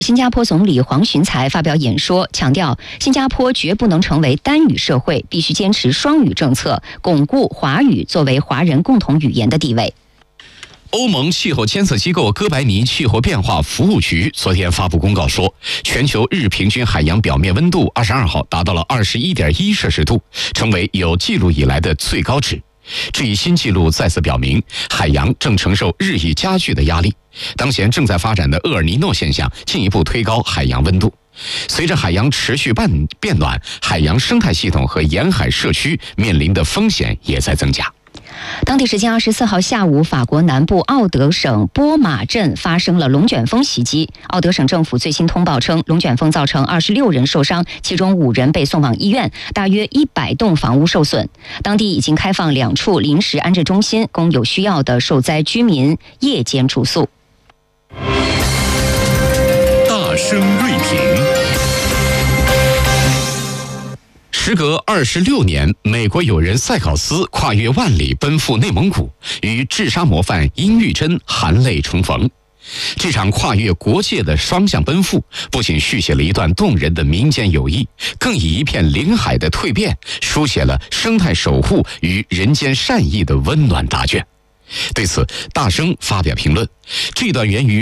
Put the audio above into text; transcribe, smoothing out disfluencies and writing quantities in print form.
新加坡总理黄循财发表演说，强调新加坡绝不能成为单语社会，必须坚持双语政策，巩固华语作为华人共同语言的地位。 欧盟气候监测机构哥白尼气候变化服务局昨天发布公告说，全球日平均海洋表面温度22号达到了21.1摄氏度，成为有记录以来的最高值。这一新纪录再次表明，海洋正承受日益加剧的压力。当前正在发展的厄尔尼诺现象进一步推高海洋温度。随着海洋持续变暖，海洋生态系统和沿海社区面临的风险也在增加。 当地时间24号下午，法国南部奥德省波马镇发生了龙卷风袭击。奥德省政府最新通报称，龙卷风造成26人受伤，其中5人被送往医院，大约100栋房屋受损。当地已经开放2处临时安置中心，供有需要的受灾居民夜间住宿。 大声锐评。时隔26年，美国友人塞考斯跨越万里奔赴内蒙古，与治沙模范殷玉珍含泪重逢。这场跨越国界的双向奔赴，不仅续写了一段动人的民间友谊，更以一片领海的蜕变，书写了生态守护与人间善意的温暖答卷。对此，大声发表评论，这段源于